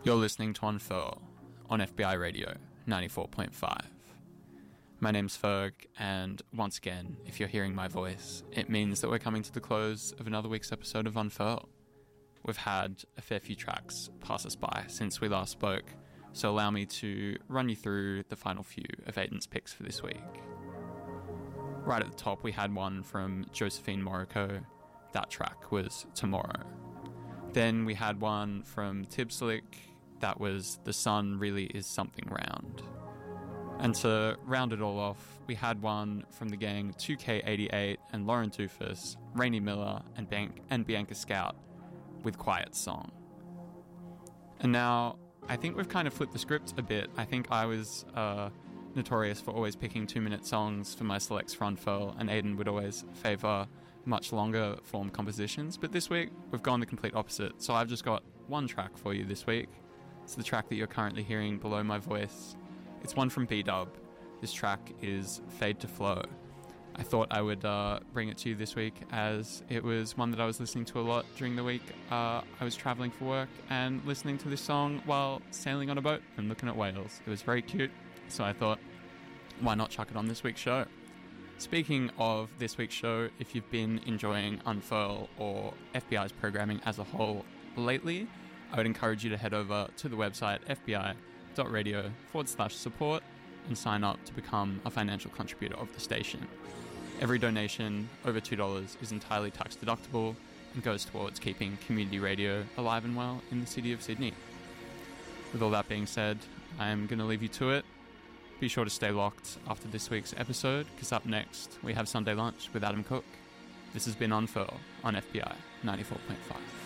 You're listening to Unfurl on FBI Radio 94.5. My name's Ferg, and once again, if you're hearing my voice, it means that we're coming to the close of another week's episode of Unfurl. We've had a fair few tracks pass us by since we last spoke, so allow me to run you through the final few of Aidan's picks for this week. Right at the top, we had one from Josephine Morocco. That track was Tomorrow. Then we had one from Tibslick. That was The Sun Really Is Something Round. And to round it all off, we had one from the gang 2K88 and Lauren Doofus, Rainy Miller and Bianca Scout with Quiet Song. And now, I think we've kind of flipped the script a bit. I think I was notorious for always picking 2-minute songs for my selects for Unfurl, and Aidan would always favour much longer form compositions. But this week, we've gone the complete opposite. So I've just got one track for you this week. It's the track that you're currently hearing below my voice. It's one from B-Dub. This track is Fade to Flow. I thought I would bring it to you this week as it was one that I was listening to a lot during the week. I was travelling for work and listening to this song while sailing on a boat and looking at whales. It was very cute, so I thought, why not chuck it on this week's show? Speaking of this week's show, if you've been enjoying Unfurl or FBI's programming as a whole lately, I would encourage you to head over to the website fbi.radio/support and sign up to become a financial contributor of the station. Every donation over $2 is entirely tax deductible and goes towards keeping community radio alive and well in the city of Sydney. With all that being said, I am going to leave you to it. Be sure to stay locked after this week's episode, because up next we have Sunday Lunch with Adam Cook. This has been Unfurl on FBI 94.5.